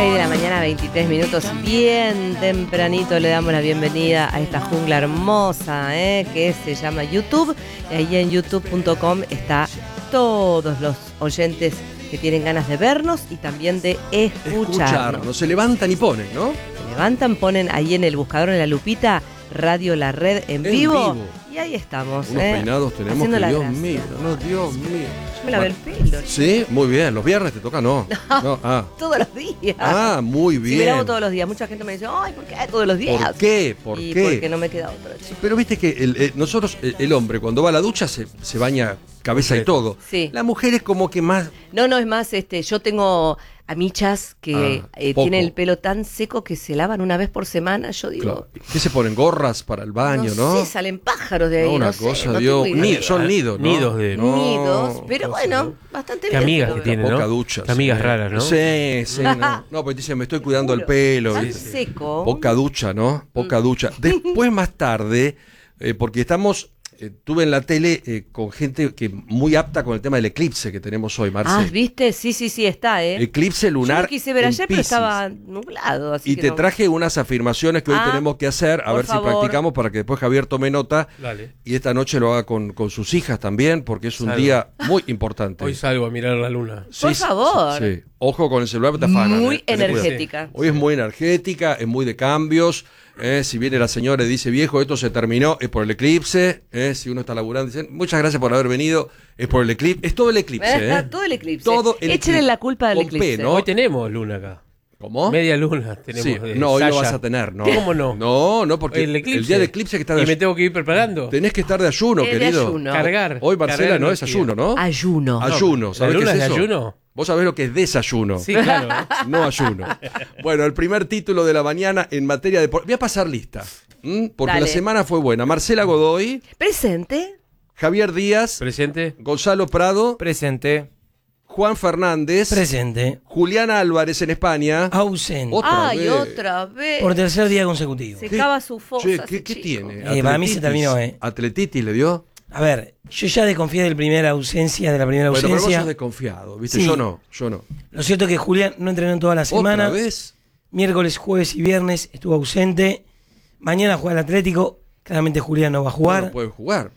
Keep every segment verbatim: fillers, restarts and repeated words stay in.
seis de la mañana, veintitrés minutos, bien tempranito le damos la bienvenida a esta jungla hermosa, ¿eh? que se llama YouTube. Y ahí en youtube punto com está todos los oyentes que tienen ganas de vernos y también de escucharnos. Escucharnos, se levantan y ponen, ¿no? Se levantan, ponen ahí en el buscador, en la lupita, Radio La Red en, En vivo. vivo. Y ahí estamos. Unos ¿eh? peinados tenemos Haciendo que, la Dios gracia. mío, no, Dios mío. Yo me lavé el pelo. Sí, muy bien. ¿Los viernes te toca? No. no. Ah. Todos los días. ah, muy bien. Si me lavo todos los días. Mucha gente me dice, ay, ¿por qué todos los días? ¿Por qué? ¿Por y qué? Porque no me queda otra, chico. Pero viste que el, el- nosotros, el, el hombre, cuando va a la ducha se, se baña cabeza y todo. Sí. La mujer es como que más... No, no, es más, este, yo tengo amichas que Ah, eh, poco. tienen el pelo tan seco que se lavan una vez por semana. Yo digo, Claro, ¿qué se ponen? Gorras para el baño, ¿no? sé, salen pájaros de ahí. No, una no sé, cosa, no Dios. tengo idea. Ni- son nidos, ¿no? Nidos de- No, Nidos, pero cosa, bueno, ¿no? bastante Qué bien. amigas pero- que tiene, Poca ¿no? ducha. Qué amigas sí. raras, ¿no? Sí, sí. No, no porque dicen, me estoy cuidando el Juro. pelo. Tan ¿viste? seco. Poca ducha, ¿no? Poca Mm. ducha. Después, más tarde, eh, porque estamos, eh, tuve en la tele eh, con gente que muy apta con el tema del eclipse que tenemos hoy, Marce. Ah, ¿viste? Sí, sí, sí, está, ¿eh? Eclipse lunar. Yo lo quise ver en ayer, pero Piscis. estaba nublado, así Y que te no. traje unas afirmaciones que hoy Ah, tenemos que hacer, a por ver favor. si practicamos para que después Javier tome nota Dale. y esta noche lo haga con, con sus hijas también, porque es un Salgo. día muy importante. Hoy salgo a mirar la luna. Sí, Por sí, favor. Sí, sí. Ojo con el celular, te afanan, Muy eh. Tené cuidado. energética. Hoy es muy energética, es muy de cambios. eh. Si viene la señora y dice, viejo, esto se terminó, es por el eclipse. eh. Si uno está laburando, dicen, muchas gracias por haber venido, es por el eclipse. Es todo el eclipse. Eh, eh. Todo el eclipse. Todo el Échenle eclipse. la culpa del Con P, eclipse. ¿no? Hoy tenemos luna acá. ¿Cómo? Media luna tenemos. Sí, de no, hoy no Saya. vas a tener, ¿no? ¿Cómo no? No, no, porque Hoy el el, eclipse. día de eclipse que está de Y me ayuno. tengo que ir preparando. Tenés que estar de ayuno, Es de querido. ayuno. Cargar. Hoy, Marcela, cargar no es energía. ayuno, ¿no? Ayuno. Ayuno, ¿La ¿sabés qué luna es es de eso? ayuno? Vos sabés lo que es desayuno. Sí, claro. No ayuno. Bueno, el primer título de la mañana en materia de... Voy a pasar lista, ¿m? porque Dale. la semana fue buena. Marcela Godoy, Presente. Javier Díaz, Presente. Gonzalo Prado, Presente. Juan Fernández, Presente. Juliana Álvarez en España. Ausente. Otra Ay, vez. otra vez. Por tercer día consecutivo. Se ¿Qué? cava su fosa. Che, ese ¿qué, qué chico. tiene? Eh, para mí se Atletitis. terminó, ¿eh? ¿Atletitis le dio? A ver, yo ya desconfié de la primera ausencia, de la primera Bueno, pero vos ausencia. sos desconfiado, ¿viste? Sí. Yo no, yo no. Lo cierto es que Julián no entrenó en toda la semana. ¿Otra vez? Miércoles, jueves y viernes estuvo ausente. Mañana juega el Atlético. Claramente Julián no va a jugar. No, no puede jugar.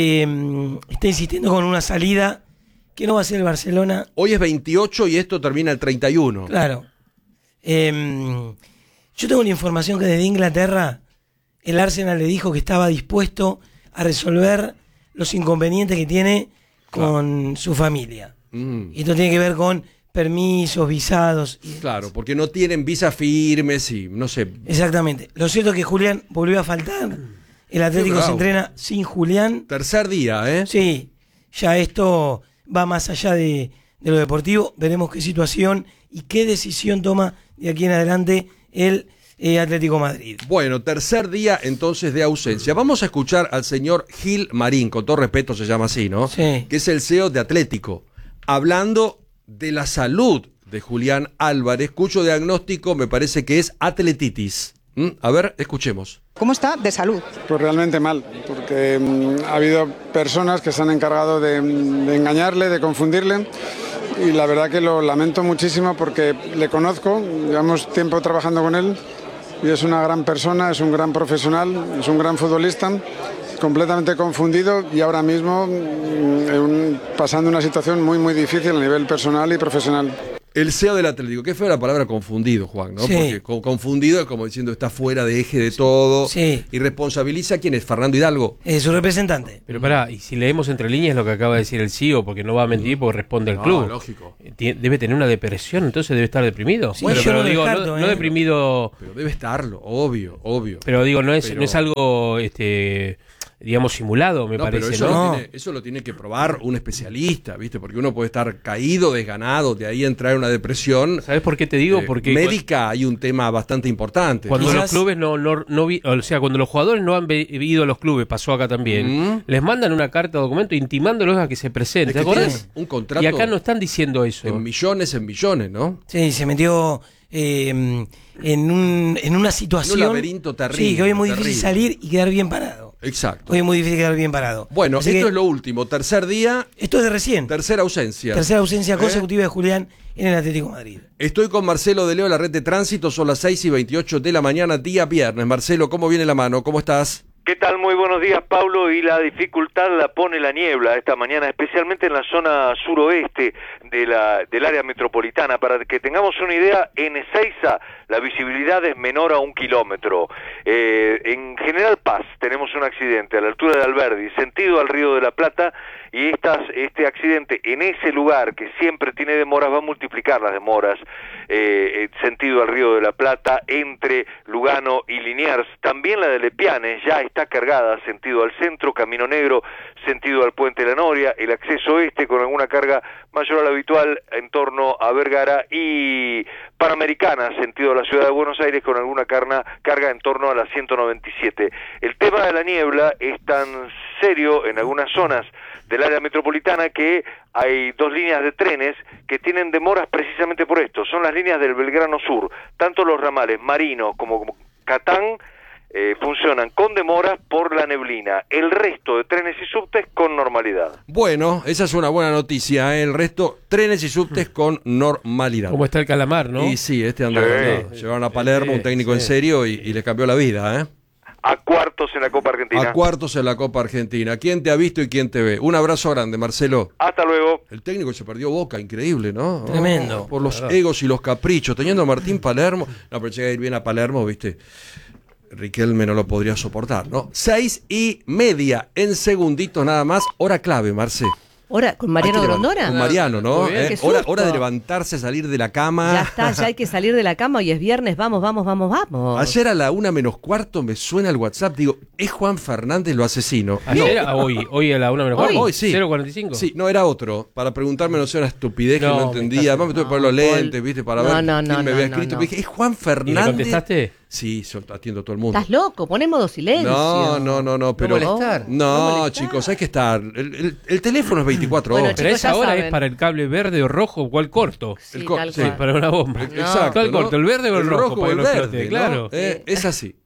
Eh, está insistiendo con una salida que no va a ser el Barcelona. Hoy es veintiocho y esto termina el treinta y uno. Claro. Eh, yo tengo una información que desde Inglaterra el Arsenal le dijo que estaba dispuesto a resolver los inconvenientes que tiene con su familia. Mm. Y esto tiene que ver con permisos, visados. Y Claro, porque no tienen visas firmes y no sé. exactamente. Lo cierto es que Julián volvió a faltar. El Atlético Qué se bravo. entrena sin Julián. Tercer día, ¿eh? Sí, ya esto va más allá de, de lo deportivo. Veremos qué situación y qué decisión toma de aquí en adelante el eh, Atlético Madrid. Bueno, tercer día entonces de ausencia. Vamos a escuchar al señor Gil Marín, con todo respeto se llama así, ¿no? Sí. Que es el C E O de Atlético, hablando de la salud de Julián Álvarez, cuyo diagnóstico me parece que es atletitis. ¿Mm? A ver, escuchemos. ¿Cómo está de salud? Pues realmente mal, porque mm, ha habido personas que se han encargado de, de engañarle, de confundirle, y la verdad que lo lamento muchísimo porque le conozco, llevamos tiempo trabajando con él y es una gran persona, es un gran profesional, es un gran futbolista, completamente confundido y ahora mismo mm, en un- pasando una situación muy muy difícil a nivel personal y profesional. El C E O del Atlético, ¿qué fue la palabra confundido, Juan? ¿no? Sí. Porque co- confundido es como diciendo está fuera de eje de todo. Sí. Y responsabiliza a quién es, Fernando Hidalgo. Eh, su representante. Pero pará, y si leemos entre líneas lo que acaba de decir el C E O, porque no va a mentir porque responde al No, club. lógico. Eh, tie- Debe tener una depresión, entonces debe estar deprimido. Sí, pero yo pero no lo digo, descarto, no, eh. no deprimido, Pero debe estarlo, obvio, obvio. pero digo, no es, Pero- no es algo, este, digamos, simulado, me No, pero parece, eso, ¿no? Lo tiene, eso lo tiene que probar un especialista, ¿viste? Porque uno puede estar caído, desganado, de ahí entrar en una depresión. ¿Sabes por qué te digo? Eh, Porque médica hay un tema bastante importante. cuando Quizás- los clubes no, no, no vi- o sea, cuando los jugadores no han ve- ido a los clubes, pasó acá también, Mm. les mandan una carta de documento intimándolos a que se Es presenten. que ¿Te acordás? tienen un contrato Y acá no están diciendo eso. en millones, en millones, ¿no? Sí, se metió eh, en, un, en una situación. laberinto terrible, Sí, que hoy es muy terrible. difícil salir y quedar bien parado. Exacto. Hoy es muy difícil quedar bien parado. Bueno, Así esto que es lo último. Tercer día, esto es de recién. tercera ausencia. Tercera ausencia ¿Eh? consecutiva de Julián en el Atlético de Madrid. Estoy con Marcelo de Leo, la red de tránsito. Son las seis y veintiocho de la mañana, día viernes. Marcelo, ¿cómo viene la mano? ¿Cómo estás? ¿Qué tal? Muy buenos días, Pablo. Y la dificultad la pone la niebla esta mañana, especialmente en la zona suroeste de la, del área metropolitana. Para que tengamos una idea, en Ezeiza la visibilidad es menor a un kilómetro. Eh, en General Paz tenemos un accidente a la altura de Alberdi, sentido al Río de la Plata, y estas, este accidente en ese lugar que siempre tiene demoras va a multiplicar las demoras, eh, sentido al Río de la Plata, entre Lugano y Liniers. También la de Lepianes ya está cargada, sentido al centro, Camino Negro, sentido al Puente de la Noria, el acceso este con alguna carga mayor a la habitual en torno a Vergara, y Panamericana, sentido a la ciudad de Buenos Aires, con alguna carga, carga en torno a la ciento noventa y siete. El tema de la niebla es tan serio en algunas zonas del área metropolitana que hay dos líneas de trenes que tienen demoras precisamente por esto. Son las líneas del Belgrano Sur, tanto los ramales Marino como, como Catán eh, funcionan con demoras por la neblina. El resto de trenes y subtes con normalidad. Bueno, esa es una buena noticia, ¿eh? El resto, trenes y subtes con normalidad. Como está el calamar, ¿no? Y sí, este anda. Sí. No, llevaron a Palermo, Sí, un técnico sí. en serio, y, y le cambió la vida, ¿eh? A cuartos en la Copa Argentina. A cuartos en la Copa Argentina. ¿Quién te ha visto y quién te ve? Un abrazo grande, Marcelo. Hasta luego. El técnico se perdió Boca, increíble, ¿no? Tremendo. Oh, por los egos y los caprichos. Teniendo a Martín Palermo. No, pero llega a ir bien a Palermo, ¿viste? Riquelme no lo podría soportar, ¿no? Seis y media en segunditos nada más. Hora clave, Marce. ¿Hora con Mariano Hay que levan- Grondona? Con Mariano, ¿no? Muy bien. Eh, Qué hora, susto. hora de levantarse, salir de la cama. Ya está, ya hay que salir de la cama, hoy es viernes, vamos, vamos, vamos, vamos. Ayer a la una menos cuarto me suena el WhatsApp, digo, es Juan Fernández lo asesino. Ayer, a hoy, hoy a la una menos Hoy. cuarto. Hoy sí. cero cuarenta y cinco. Sí, no era otro. Para preguntarme, no sé, una estupidez que No, no me entendía. estás- Además me tuve que poner los No, lentes, Paul. ¿viste? Para No, ver no, quién no, me había no, escrito. no. Me dije, ¿es Juan ¿Y le Fernández? contestaste? Sí, yo atiendo a todo el mundo. ¿Estás loco? Poné modo silencio. No, no, no, no, pero. molestar. No, No molestar. chicos, hay que estar. El, el- el teléfono es veinticuatro Bueno, horas. Pero chicos, esa ya hora saben. es para el cable verde o rojo o el corto. Sí, El co- tal sí, cual. Para una bomba. Exacto. ¿Cuál ¿no? corto? ¿El verde o el rojo? rojo o Para el que no verde? explote, ¿no? claro. Eh, es así.